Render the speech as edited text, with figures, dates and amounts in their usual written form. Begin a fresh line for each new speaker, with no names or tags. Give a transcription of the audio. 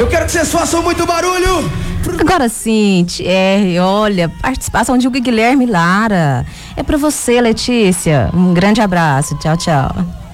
quero que vocês façam muito barulho.
Agora sim, Thierry, olha, participação de Hugo Guilherme Lara. É pra você, Letícia. Um grande abraço. Tchau, tchau.